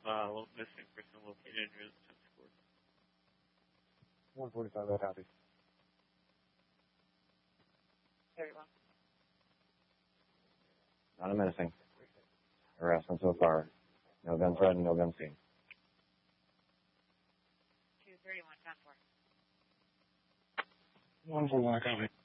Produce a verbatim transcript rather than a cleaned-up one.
Uh, well, missing person located near the tenth court. one forty-five at Happy. thirty-one. Not a menacing. Harassment so far. No gun threat and no gun seen. two thirty-one, ten four. one forty-one, copy.